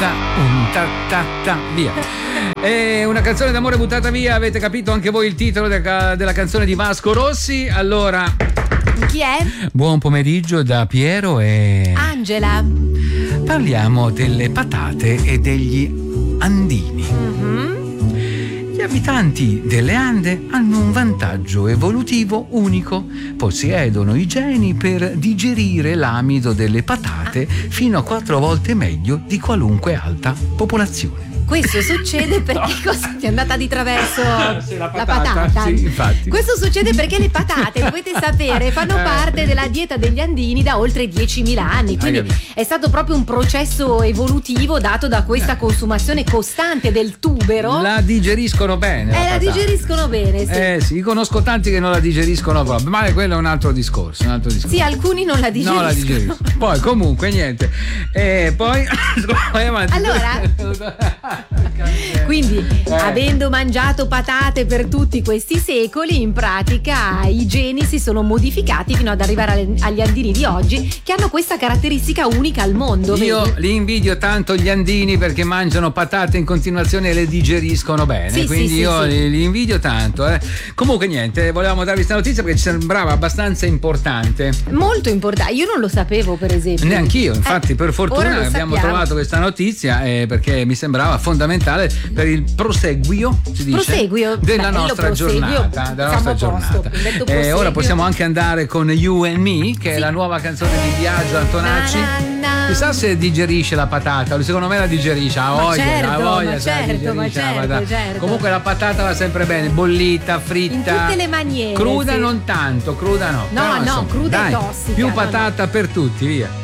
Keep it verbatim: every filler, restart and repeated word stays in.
un ta ta ta via. È una canzone d'amore buttata via, avete capito anche voi il titolo de- della canzone di Vasco Rossi? Allora, chi è? Buon pomeriggio da Piero e Angela. Parliamo delle patate e degli andini. Mm-hmm. Gli abitanti delle Ande hanno un vantaggio evolutivo unico: possiedono i geni per digerire l'amido delle patate fino a quattro volte meglio di qualunque altra popolazione. Questo succede perché cosa ti è andata di traverso sì, la la patata, patata? Sì, infatti. Questo succede perché le patate, dovete sapere, fanno parte della dieta degli andini da oltre diecimila anni, quindi è stato proprio un processo evolutivo dato da questa consumazione costante del tubero. La digeriscono bene. Eh, la, la digeriscono bene, sì. Eh sì, conosco tanti che non la digeriscono proprio, ma quello è un altro discorso, un altro discorso. Sì, alcuni non la digeriscono. Non la digeriscono. Poi comunque niente. E poi vai avanti. Allora, quindi eh. avendo mangiato patate per tutti questi secoli, in pratica i geni si sono modificati fino ad arrivare agli andini di oggi, che hanno questa caratteristica unica al mondo. Io vedi? li invidio tanto gli andini perché mangiano patate in continuazione e le digeriscono bene, sì, quindi sì, io sì, li, li invidio tanto. Eh. Comunque niente, volevamo darvi questa notizia perché ci sembrava abbastanza importante. Molto importante, io non lo sapevo per esempio. Neanch'io, infatti eh, per fortuna abbiamo sappiamo. trovato questa notizia eh, perché mi sembrava fondamentale per il proseguio, si dice, proseguio. della Bello, nostra proseguio. giornata, della nostra Siamo giornata. posto, Eh, ora possiamo anche andare con You and Me, che sì. è la nuova canzone di Biagio Antonacci. Na, na, na. Chissà se digerisce la patata, secondo me la digerisce, ha voglia, certo, ha voglia, ma certo, ma certo, la certo. Comunque la patata va sempre bene, bollita, fritta. In tutte le maniere. Cruda sì. non tanto, cruda no. No, Però, no, insomma, cruda dai, e tossica. più no, patata no. per tutti, via.